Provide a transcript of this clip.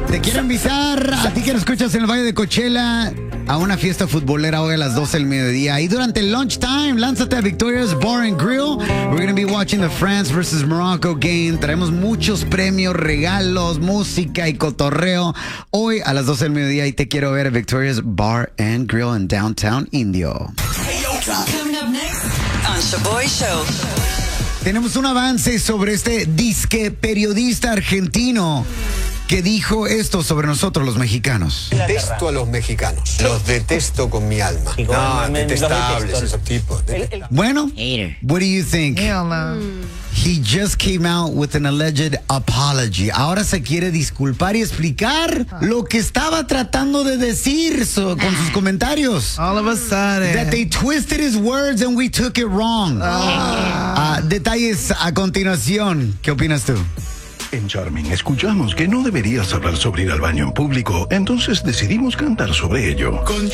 Te quiero invitar a ti que nos escuchas en el Valle de Coachella a una fiesta futbolera hoy a las 12 del mediodía. Y durante el lunchtime, lánzate a Victoria's Bar and Grill. We're going to be watching the France versus Morocco game. Traemos muchos premios, regalos, música y cotorreo hoy a las 12 del mediodía. Y te quiero ver a Victoria's Bar and Grill en Downtown Indio. Coming up next on Shaboy Show. Tenemos un avance sobre este disque periodista argentino que dijo esto sobre nosotros los mexicanos. Detesto a los mexicanos. Los detesto con mi alma. No, detestables esos tipos. Bueno, what do you think? He just came out with an alleged apology. Ahora se quiere disculpar y explicar lo que estaba tratando de decir con sus comentarios. All of a sudden. That they twisted his words and we took it wrong. Detalles a continuación. ¿Qué opinas tú? En Charming escuchamos que no deberías hablar sobre ir al baño en público, entonces decidimos cantar sobre ello.